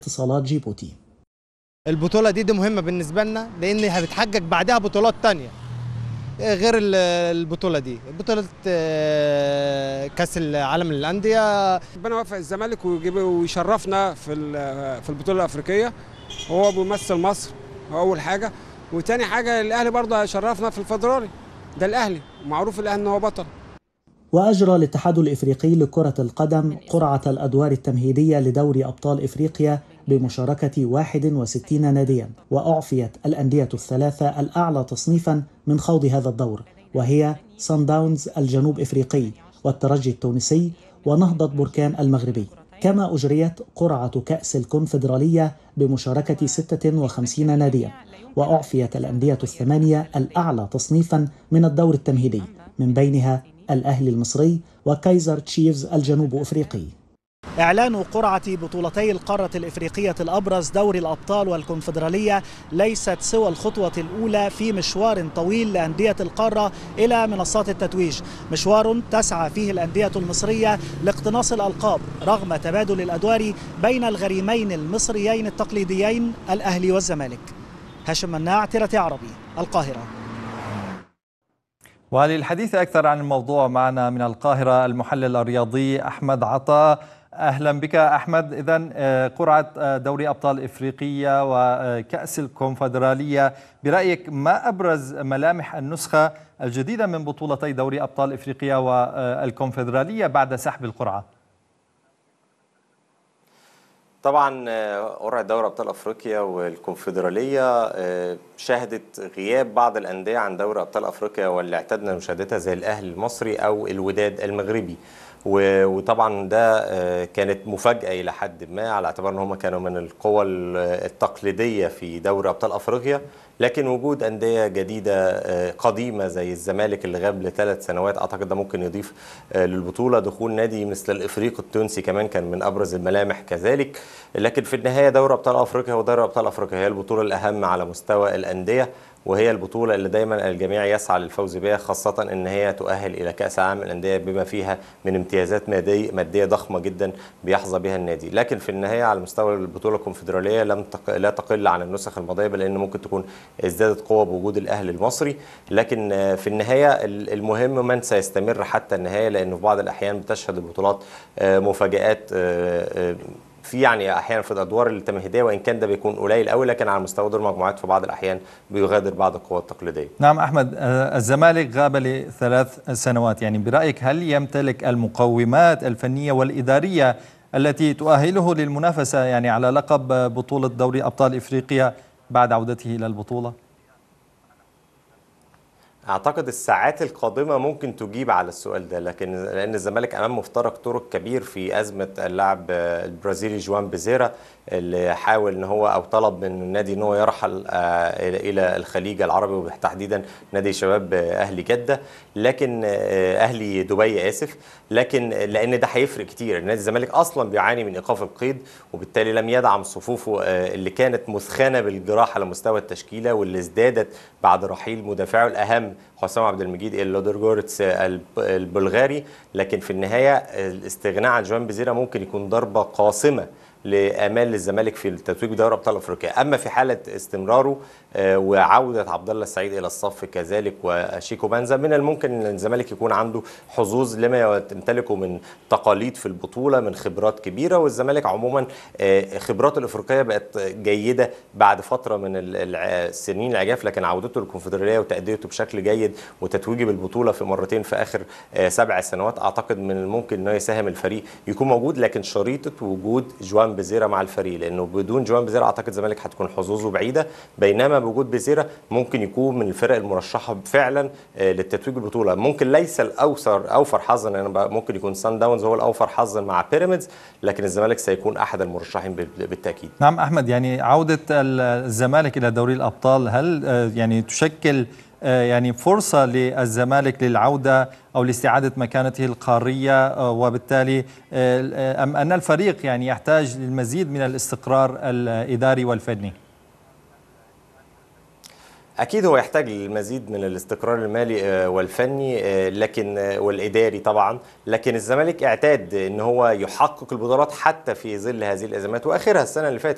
اتصالات جيبوتي. البطولة دي مهمة بالنسبة لنا لأن هتتحجج بعدها بطولات تانية غير البطولة دي، بطولة كأس العالم للأندية. ربنا يوفق الزمالك ويشرفنا في البطولة الأفريقية. هو بيمثل مصر أول حاجة، وتاني حاجة الأهلي برضه هيشرفنا في الفدرالي. ده الأهلي معروف الأهلي إن هو بطل. وأجرى الاتحاد الإفريقي لكرة القدم قرعة الأدوار التمهيدية لدوري أبطال إفريقيا بمشاركة 61 ناديا، وأعفيت الأندية الثلاثة الأعلى تصنيفا من خوض هذا الدور، وهي صن داونز الجنوب إفريقي والترجي التونسي ونهضة بركان المغربي. كما أجريت قرعة كأس الكونفدرالية بمشاركة 56 ناديا، وأعفيت الأندية الثمانية الأعلى تصنيفا من الدور التمهيدي، من بينها الأهلي المصري وكايزر تشيفز الجنوب أفريقي. إعلان قرعة بطولتي القارة الإفريقية الأبرز دوري الأبطال والكونفدرالية ليست سوى الخطوة الأولى في مشوار طويل لأندية القارة إلى منصات التتويج، مشوار تسعى فيه الأندية المصرية لاقتناص الألقاب رغم تبادل الأدوار بين الغريمين المصريين التقليديين الأهلي والزمالك. هاشم مناع، تيرة عربي، القاهرة. وللحديث أكثر عن الموضوع معنا من القاهرة المحلل الرياضي أحمد عطاء. أهلا بك أحمد. إذن قرعة دوري أبطال إفريقيا وكأس الكونفدرالية، برأيك ما أبرز ملامح النسخة الجديدة من بطولتي دوري أبطال إفريقيا والكونفدرالية بعد سحب القرعة؟ طبعا قرعة دوري ابطال افريقيا والكونفدراليه شهدت غياب بعض الانديه عن دوري ابطال افريقيا واللي اعتدنا مشاهدتها زي الاهلي المصري او الوداد المغربي، وطبعا ده كانت مفاجاه الى حد ما على اعتبار ان هم كانوا من القوى التقليديه في دوري ابطال افريقيا، لكن وجود انديه جديده قديمه زي الزمالك اللي غاب ل3 سنوات اعتقد ده ممكن يضيف للبطوله. دخول نادي مثل الافريقي التونسي كمان كان من ابرز الملامح كذلك. لكن في النهايه دوري ابطال افريقيا ودوري ابطال افريقيا هي البطوله الاهم على مستوى الانديه، وهي البطوله اللي دايما الجميع يسعى للفوز بها، خاصه ان هي تؤهل الى كاس العالم للانديه بما فيها من امتيازات ماديه ضخمه جدا بيحظى بها النادي. لكن في النهايه على مستوى البطوله الكونفدراليه لا تقل عن النسخ الماضيه، بل ان ممكن تكون ازدادت قوه بوجود الاهلي المصري. لكن في النهايه المهم من سيستمر حتى النهايه، لانه في بعض الاحيان بتشهد البطولات مفاجآت في احيانا في الادوار التمهيديه، وان كان ده بيكون قليل قوي، لكن على مستوى دور المجموعات في بعض الاحيان بيغادر بعض القوى التقليديه. نعم احمد، الزمالك غاب ل3 سنوات، برايك هل يمتلك المقومات الفنيه والاداريه التي تؤهله للمنافسه على لقب بطوله دوري ابطال افريقيا بعد عودته الى البطوله؟ اعتقد الساعات القادمه ممكن تجيب على السؤال ده، لان الزمالك امام مفترق طرق كبير في ازمه اللاعب البرازيلي جوان بيزيرا اللي حاول ان هو او طلب من النادي ان هو يرحل الى الخليج العربي وتحديدا نادي شباب اهلي جده، لكن اهلي دبي اسف، لكن لان ده هيفرق كتير. نادي الزمالك اصلا بيعاني من ايقاف القيد، وبالتالي لم يدعم صفوفه اللي كانت مثخنه بالجراح على مستوى التشكيله، واللي ازدادت بعد رحيل مدافعه الاهم حسام عبد المجيد اللودرجورتس البلغاري. لكن في النهايه الاستغناء عن جوان بيزيرا ممكن يكون ضربه قاصمه لامال الزمالك في التتويج بدوري ابطال افريقيا. اما في حاله استمراره وعوده عبد الله السعيد الى الصف كذلك وشيكو بانزا، من الممكن ان الزمالك يكون عنده حظوظ لما تمتلكه من تقاليد في البطوله، من خبرات كبيره. والزمالك عموما خبراته الافريقيه بقت جيده بعد فتره من السنين العجاف، لكن عودته للكونفدراليه وتاديته بشكل جيد وتتويجه بالبطوله في مرتين في اخر 7 سنوات اعتقد من الممكن انه يساهم الفريق يكون موجود، لكن شريطه وجود جوان بيزيرا مع الفريق، لانه بدون جوان بيزيرا اعتقد الزمالك هتكون حظوظه بعيده، بينما بوجود بيزيرا ممكن يكون من الفرق المرشحه فعلا للتتويج بالبطوله. ممكن ليس اوفر حظا، ممكن يكون سان داونز هو الاوفر حظا مع بيراميدز، لكن الزمالك سيكون احد المرشحين بالتاكيد. نعم احمد، عوده الزمالك الى دوري الابطال هل تشكل فرصة للزمالك للعودة أو لاستعادة مكانته القارية، وبالتالي أم أن الفريق يحتاج للمزيد من الاستقرار الإداري والفني؟ أكيد هو يحتاج للمزيد من الاستقرار المالي والفني لكن والإداري طبعا، لكن الزمالك اعتاد أن هو يحقق البطولات حتى في ظل هذه الأزمات، وآخرها السنة اللي فاتت